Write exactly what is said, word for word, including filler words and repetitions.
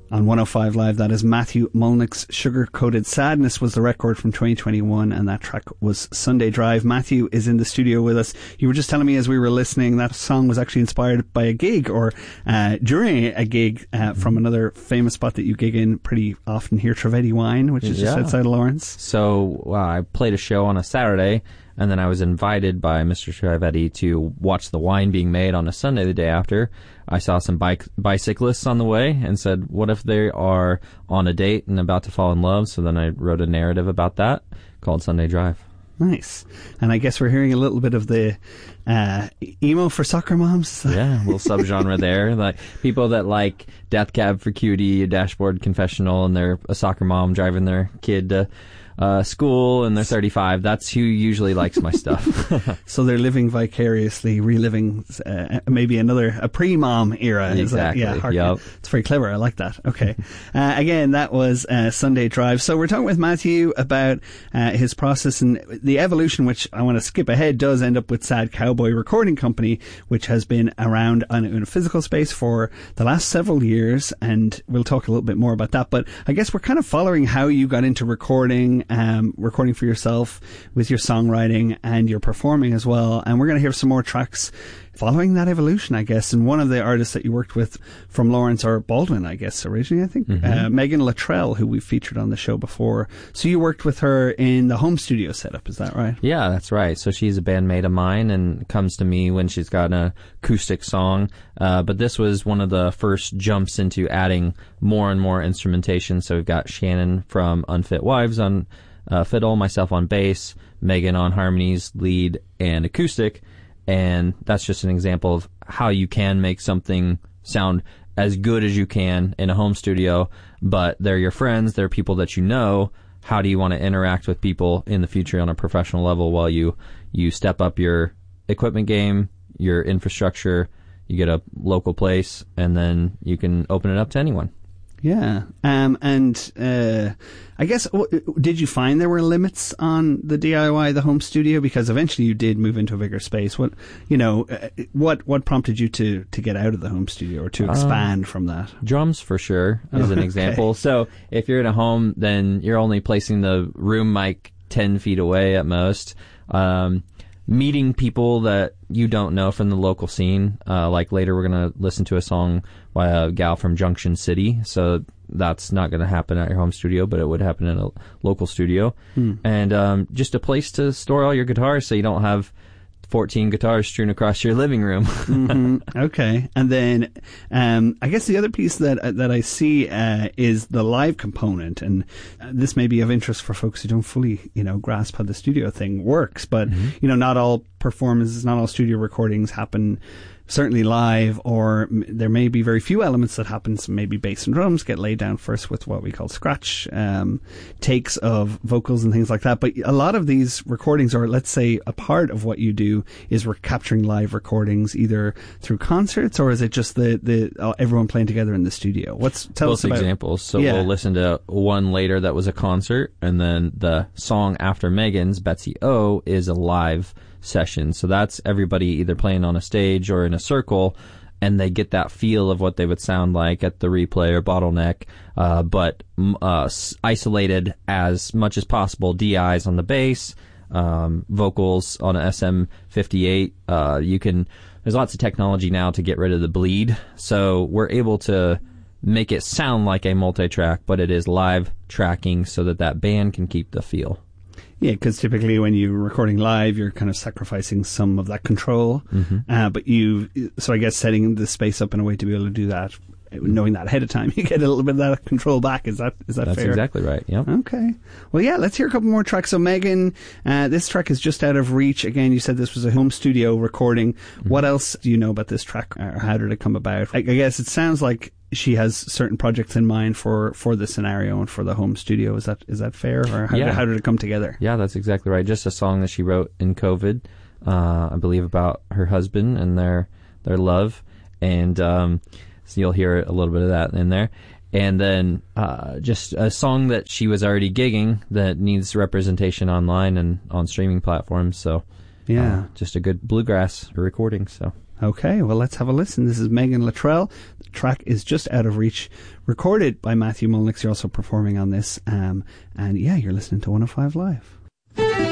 On one oh five Live, that is Matthew Mulnick's Sugar Coated Sadness was the record from twenty twenty-one, and that track was Sunday Drive. Matthew is in the studio with us. You were just telling me as we were listening that song was actually inspired by a gig, or uh, during a gig uh, from another famous spot that you gig in pretty often here, Trivedi Wine, which is just yeah. outside of Lawrence. So uh, I played a show on a Saturday, and then I was invited by Mister Trivedi to watch the wine being made on a Sunday the day after. I saw some bike bicyclists on the way and said, what if they are on a date and about to fall in love? So then I wrote a narrative about that called Sunday Drive. Nice. And I guess we're hearing a little bit of the uh, emo for soccer moms. Yeah, a little subgenre there. Like people that like Death Cab for Cutie, a Dashboard Confessional, and they're a soccer mom driving their kid to uh, school, and they're thirty-five. That's who usually likes my stuff. So they're living vicariously, reliving uh, maybe another, a pre-mom era. Exactly. Is that, yeah, yep. It's very clever. I like that. Okay. uh, again, that was uh, Sunday Drive. So we're talking with Matthew about uh, his process and the evolution, which I want to skip ahead, does end up with Sad Cowboy Recording Company, which has been around on, in a physical space for the last several years, and we'll talk a little bit more about that. But I guess we're kind of following how you got into recording, um, recording for yourself with your songwriting and your performing as well. And we're going to hear some more tracks following that evolution, I guess. And one of the artists that you worked with from Lawrence, or Baldwin, I guess, originally, I think, mm-hmm. uh, Megan Luttrell, who we've featured on the show before. So you worked with her in the home studio setup, is that right? Yeah, that's right. So she's a bandmate of mine and comes to me when she's got an acoustic song. Uh, but this was one of the first jumps into adding more and more instrumentation. So we've got Shannon from Unfit Wives on uh, fiddle, myself on bass, Megan on harmonies, lead, and acoustic. And that's just an example of how you can make something sound as good as you can in a home studio, but they're your friends, they're people that you know. How do you want to interact with people in the future on a professional level while you, you step up your equipment game, your infrastructure, you get a local place, and then you can open it up to anyone. Yeah. Um, and uh, I guess, w- did you find there were limits on the D I Y, the home studio? Because eventually you did move into a bigger space. What, you know, uh, what what prompted you to, to get out of the home studio or to expand um, from that? Drums, for sure, is oh, an okay. example. So if you're in a home, then you're only placing the room mic ten feet away at most. Um, meeting people that you don't know from the local scene. Uh, like later we're going to listen to a song by a gal from Junction City. So that's not going to happen at your home studio, but it would happen in a local studio. Hmm. And um, just a place to store all your guitars so you don't have fourteen guitars strewn across your living room. mm-hmm. Okay. And then um, I guess the other piece that uh, that I see uh, is the live component. And uh, this may be of interest for folks who don't fully, you know, grasp how the studio thing works. But, mm-hmm. you know, not all performances, not all studio recordings happen certainly live, or m- there may be very few elements that happen. So maybe bass and drums get laid down first with what we call scratch um, takes of vocals and things like that. But a lot of these recordings, or let's say a part of what you do, is we're capturing live recordings either through concerts, or is it just the the uh, everyone playing together in the studio? What's tell Both us about examples. So yeah. we'll listen to one later that was a concert, and then the song after Megan's, Betsy O, is a live session. So that's everybody either playing on a stage or in a circle, and they get that feel of what they would sound like at the replay or bottleneck, uh, but uh, isolated as much as possible. D Is on the bass, um, vocals on an S M fifty-eight. Uh, you can, there's lots of technology now to get rid of the bleed, so we're able to make it sound like a multi-track, but it is live tracking so that that band can keep the feel. Yeah, because typically when you're recording live, you're kind of sacrificing some of that control. Mm-hmm. Uh, but you, so I guess setting the space up in a way to be able to do that, knowing that ahead of time, you get a little bit of that control back. Is that is that That's fair? That's exactly right. Yep. Okay. Well, yeah. Let's hear a couple more tracks. So, Megan, uh, this track is Just Out of Reach. Again, you said this was a home studio recording. Mm-hmm. What else do you know about this track, or how did it come about? I, I guess it sounds like she has certain projects in mind for, for the scenario and for the home studio. Is that is that fair, or how, yeah. did, how did it come together? Yeah, that's exactly right. Just a song that she wrote in COVID, uh, I believe, about her husband and their their love, and um, so you'll hear a little bit of that in there. And then uh, just a song that she was already gigging that needs representation online and on streaming platforms. So yeah, uh, just a good bluegrass recording. So. Okay, well, let's have a listen. This is Megan Luttrell. The track is Just Out of Reach, recorded by Matthew Mullenix. You're also performing on this. Um, and yeah, you're listening to one oh five Live.